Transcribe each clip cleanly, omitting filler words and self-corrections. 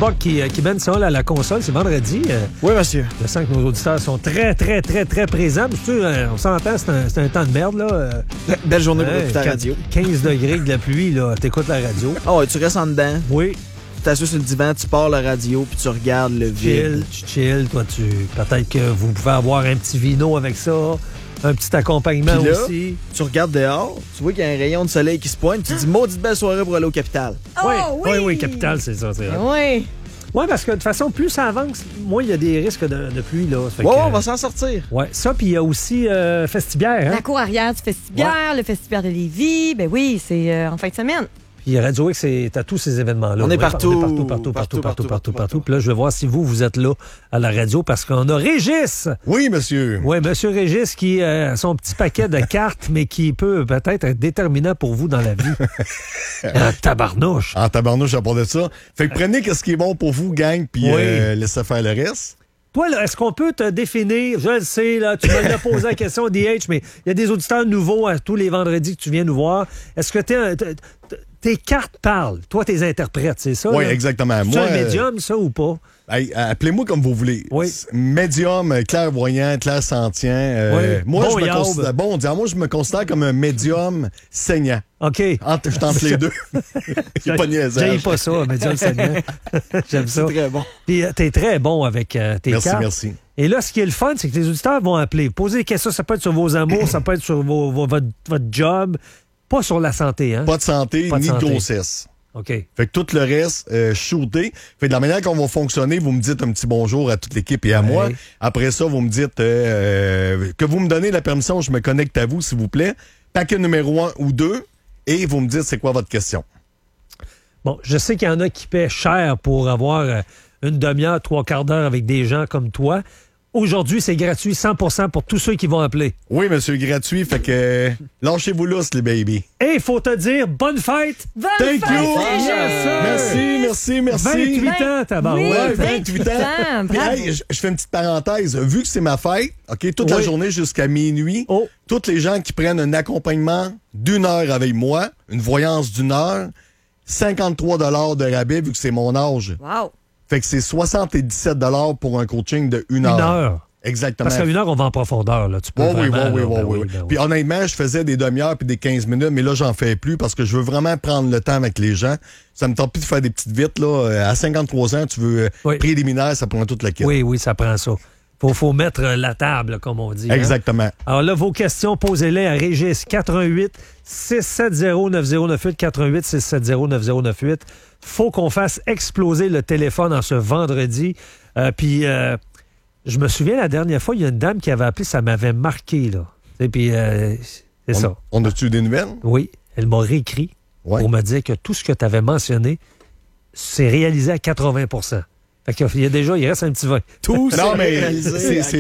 Buck qui mène ça à la console. C'est vendredi. Oui, monsieur. Je sens que nos auditeurs sont très, très, très, très présents. Tu sais, on s'entend, c'est un temps de merde, là. Belle journée pour écouter la radio. 15 degrés de la pluie, là. T'écoutes la radio. Ah ouais, tu restes en dedans. Oui. Tu t'assois sur le divan, tu pars la radio, puis tu regardes le vide. Tu chill, toi, peut-être que vous pouvez avoir un petit vino avec ça. Un petit accompagnement là, aussi. Tu regardes dehors, tu vois qu'il y a un rayon de soleil qui se pointe, tu te dis maudite belle soirée pour aller au Capitale. Oui, Capitale, c'est ça. C'est oui. Oui, parce que de toute façon, plus ça avance, moins il y a des risques de pluie. Là. On va s'en sortir. Oui, ça, puis il y a aussi Festibière. Hein? La cour arrière du Festibière, le Festibière de Lévis. Ben oui, c'est en fin de semaine. Puis Radio X, t'as tous ces événements-là. On est partout. Partout. Puis là, je veux voir si vous êtes là à la radio parce qu'on a Régis. Oui, monsieur. Oui, monsieur Régis qui a son petit paquet de cartes, mais qui peut peut-être être déterminant pour vous dans la vie. En tabarnouche. En tabarnouche, à part de ça. Fait que prenez ce qui est bon pour vous, gang, puis laissez faire le reste. Toi, là, est-ce qu'on peut te définir? Je le sais, là, tu m'as posé la question DH, mais il y a des auditeurs nouveaux tous les vendredis que tu viens nous voir. Est-ce que tes cartes parlent? Toi, tes interprètes, c'est ça? Oui, là? exactement. C'est un médium, ça, ou pas? Hey, appelez-moi comme vous voulez. Oui. Médium, clairvoyant, clairsentient. Moi, je me considère comme un médium saignant. OK. Je tente les deux. Il pas de niaisage. J'aime pas ça, médium saignant. J'aime ça. C'est très bon. Puis t'es très bon avec tes cartes. Merci. Et là, ce qui est le fun, c'est que les auditeurs vont appeler. Poser des questions, ça peut être sur vos amours, ça peut être sur votre job. Pas sur la santé, hein? Pas de santé, ni de grossesse. OK. Fait que tout le reste, shooté. Fait de la manière qu'on va fonctionner, vous me dites un petit bonjour à toute l'équipe et à moi. Après ça, vous me dites que vous me donnez la permission, je me connecte à vous, s'il vous plaît. Paquet numéro 1 ou 2, et vous me dites c'est quoi votre question. Bon, je sais qu'il y en a qui paient cher pour avoir une demi-heure, 3/4 d'heure avec des gens comme toi. Aujourd'hui, c'est gratuit 100% pour tous ceux qui vont appeler. Oui, monsieur, gratuit. Fait que lâchez-vous lousse, les baby. Et il faut te dire bonne fête! Thank you! Yes, merci. 28 ans, tabarouette. Oui, 28 ans. Puis, hey, je fais une petite parenthèse. Vu que c'est ma fête, OK, toute la journée jusqu'à minuit, tous les gens qui prennent un accompagnement d'1 heure avec moi, une voyance d'1 heure, 53 $ de rabais vu que c'est mon âge. Wow! Fait que c'est 77 $ pour un coaching de 1 heure. 1 heure. Exactement. Parce qu'à 1 heure, on va en profondeur. Là. Tu peux oui. Puis honnêtement, je faisais des demi-heures puis des 15 minutes, mais là, j'en fais plus parce que je veux vraiment prendre le temps avec les gens. Ça me tente plus de faire des petites vites. Là. À 53 ans, tu veux préliminaire, ça prend toute la quête. Oui, ça prend ça. Faut mettre la table, comme on dit. Exactement. Hein? Alors là, vos questions, posez-les à Régis. 88-670-9098. 88-670-9098. Faut qu'on fasse exploser le téléphone en ce vendredi. Puis, je me souviens, la dernière fois, il y a une dame qui avait appelé, ça m'avait marqué, là. Et puis, c'est ça. On a-tu eu des nouvelles? Oui. Elle m'a réécrit pour me dire que tout ce que tu avais mentionné, c'est réalisé à 80%. Fait qu'il il reste un petit 20. Tout non, mais c'est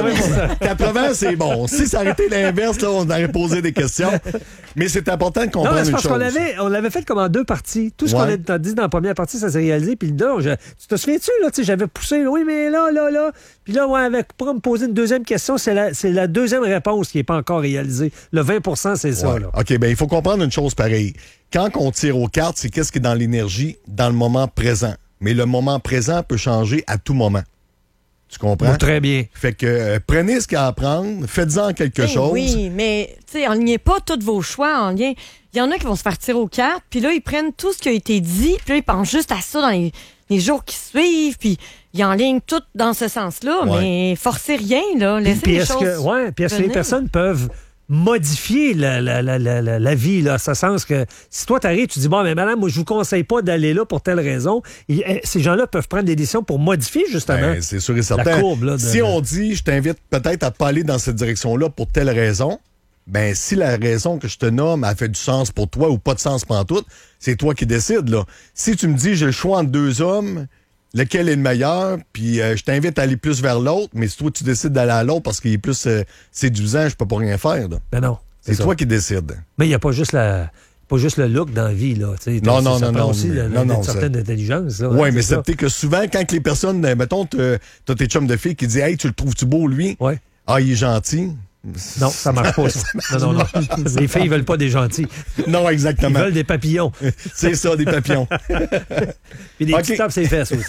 80, c'est bon. Si ça aurait été l'inverse, là, on aurait posé des questions. Mais c'est important de comprendre une chose. On l'avait fait comme en 2 parties. Tout ce qu'on a dit dans la première partie, ça s'est réalisé. Puis là, tu te souviens-tu, là, j'avais poussé, oui, mais là. Puis là, pour me poser une deuxième question, c'est la deuxième réponse qui n'est pas encore réalisée. Le 20%, c'est ça. Là. OK, bien, il faut comprendre une chose pareille. Quand on tire aux cartes, c'est qu'est-ce qui est dans l'énergie dans le moment présent. Mais le moment présent peut changer à tout moment. Tu comprends? Très bien. Fait que prenez ce qu'il y a à apprendre, faites-en quelque chose. Oui, mais tu sais, enlignez pas tous vos choix en lien. Il y en a qui vont se faire tirer aux cartes, puis là, ils prennent tout ce qui a été dit, puis là, ils pensent juste à ça dans les jours qui suivent, puis ils enlignent tout dans ce sens-là, mais forcez rien, là. Laissez les choses. Puis est-ce que les personnes peuvent modifier la vie, là, ce sens que si toi t'arrives, tu dis bon, mais madame, moi je vous conseille pas d'aller là pour telle raison. Ces gens-là peuvent prendre des décisions pour modifier justement. C'est sûr et certain. La courbe, là, si on dit je t'invite peut-être à pas aller dans cette direction-là pour telle raison, ben si la raison que je te nomme a fait du sens pour toi ou pas de sens pantoute, c'est toi qui décides, là. Si tu me dis j'ai le choix entre 2 hommes, lequel est le meilleur, puis je t'invite à aller plus vers l'autre, mais si toi tu décides d'aller à l'autre parce qu'il est plus séduisant, je peux pas rien faire. Là. Ben non. C'est toi qui décides. Mais il n'y a pas juste le look dans la vie, là. Non. Aussi une certaine intelligence. Oui, mais c'est que souvent, quand les personnes, mettons, t'as tes chums de filles qui disent hey, tu le trouves-tu beau, lui? Ouais. Ah, il est gentil. Non, ça marche pas, ça. Non. Les filles, ils veulent pas des gentils. Non, exactement. Ils veulent des papillons. C'est ça, des papillons. Puis des petits tapes, c'est fesses aussi.